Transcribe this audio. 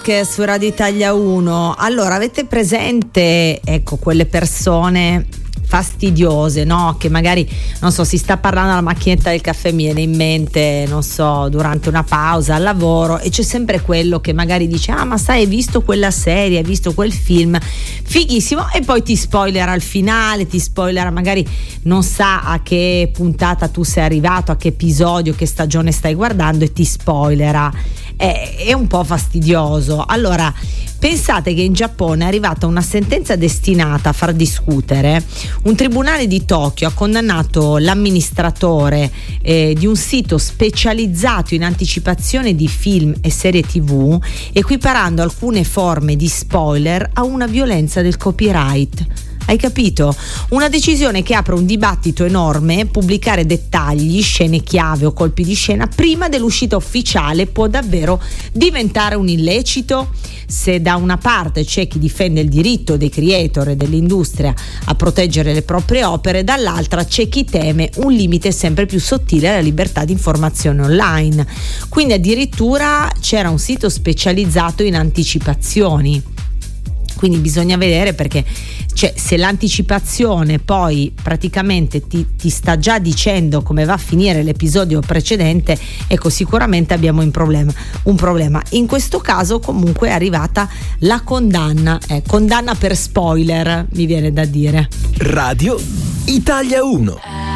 Che su Radio Italia 1. Allora, avete presente, ecco, quelle persone fastidiose, no? Che magari, non so, si sta parlando alla macchinetta del caffè, mi viene in mente, non so, durante una pausa al lavoro, e c'è sempre quello che magari dice: ah, ma sai, hai visto quella serie, hai visto quel film fighissimo, e poi ti spoilera al finale, ti spoilera, magari non sa a che puntata tu sei arrivato, a che episodio, che stagione stai guardando, e ti spoilera. È un po' fastidioso. Allora, pensate che in Giappone è arrivata una sentenza destinata a far discutere. Un tribunale di Tokyo ha condannato l'amministratore di un sito specializzato in anticipazione di film e serie TV, equiparando alcune forme di spoiler a una violenza del copyright. Hai capito? Una decisione che apre un dibattito enorme. Pubblicare dettagli, scene chiave o colpi di scena prima dell'uscita ufficiale può davvero diventare un illecito? Se da una parte c'è chi difende il diritto dei creator e dell'industria a proteggere le proprie opere, dall'altra c'è chi teme un limite sempre più sottile alla libertà di informazione online. Quindi addirittura c'era un sito specializzato in anticipazioni. Quindi bisogna vedere, perché se l'anticipazione poi praticamente ti sta già dicendo come va a finire l'episodio precedente, ecco, sicuramente abbiamo un problema. In questo caso comunque è arrivata la condanna per spoiler, mi viene da dire. Radio Italia 1.